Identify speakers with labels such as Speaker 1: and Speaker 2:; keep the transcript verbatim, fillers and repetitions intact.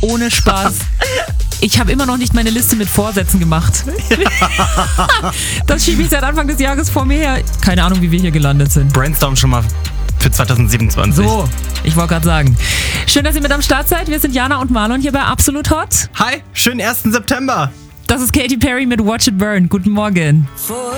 Speaker 1: ohne Spaß. Ich habe immer noch nicht meine Liste mit Vorsätzen gemacht. Ja. Das schiebe ich seit Anfang des Jahres vor mir her. Keine Ahnung, wie wir hier gelandet sind.
Speaker 2: Brainstorm schon mal für zwanzig siebenundzwanzig.
Speaker 1: So, ich wollte gerade sagen. Schön, dass ihr mit am Start seid. Wir sind Jana und Marlon hier bei Absolut Hot.
Speaker 2: Hi, schönen ersten September.
Speaker 1: Das ist Katy Perry mit Watch It Burn. Guten Morgen.